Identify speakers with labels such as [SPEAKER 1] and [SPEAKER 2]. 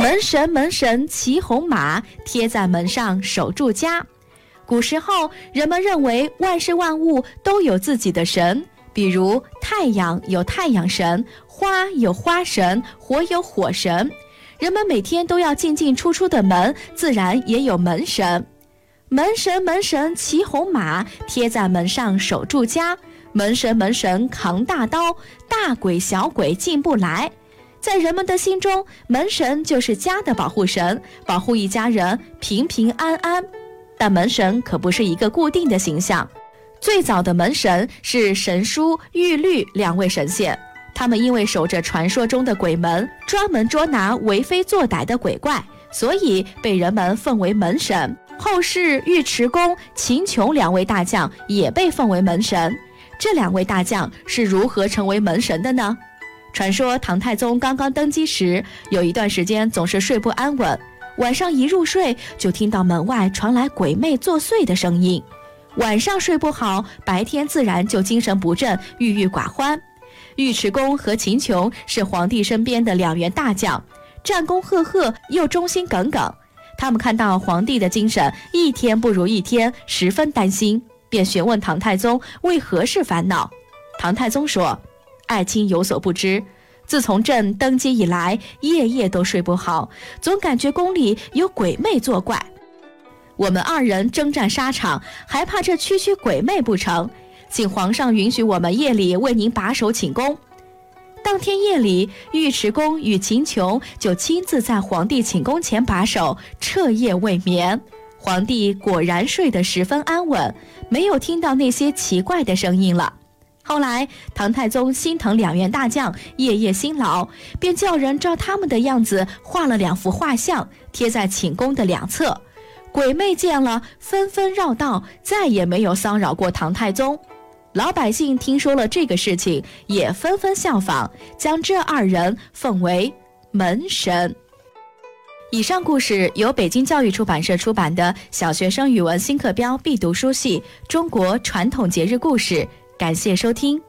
[SPEAKER 1] 门神门神骑红马，贴在门上守住家。古时候，人们认为万事万物都有自己的神，比如太阳有太阳神，花有花神，火有火神。人们每天都要进进出出的门，自然也有门神。门神门神骑红马，贴在门上守住家。门神门神扛大刀，大鬼小鬼进不来。在人们的心中，门神就是家的保护神，保护一家人平平安安。但门神可不是一个固定的形象，最早的门神是神书、玉律两位神仙，他们因为守着传说中的鬼门，专门捉拿为非作歹的鬼怪，所以被人们奉为门神。后世尉迟恭、秦琼两位大将也被奉为门神。这两位大将是如何成为门神的呢？传说唐太宗刚刚登基时，有一段时间总是睡不安稳，晚上一入睡就听到门外传来鬼魅作祟的声音。晚上睡不好，白天自然就精神不振，郁郁寡欢。尉迟恭和秦琼是皇帝身边的两员大将，战功赫赫又忠心耿耿。他们看到皇帝的精神一天不如一天，十分担心，便询问唐太宗为何事烦恼。唐太宗说：爱卿有所不知，自从朕登基以来，夜夜都睡不好，总感觉宫里有鬼魅作怪。我们二人征战沙场，还怕这区区鬼魅不成？请皇上允许我们夜里为您把守寝宫。当天夜里，尉迟恭与秦琼就亲自在皇帝寝宫前把守，彻夜未眠。皇帝果然睡得十分安稳，没有听到那些奇怪的声音了。后来唐太宗心疼两员大将夜夜辛劳，便叫人照他们的样子画了2幅画像，贴在寝宫的两侧。鬼魅见了，纷纷绕道，再也没有骚扰过唐太宗。老百姓听说了这个事情，也纷纷效仿，将这二人奉为门神。以上故事由北京教育出版社出版的《小学生语文新课标必读书系中国传统节日故事》，感谢收听。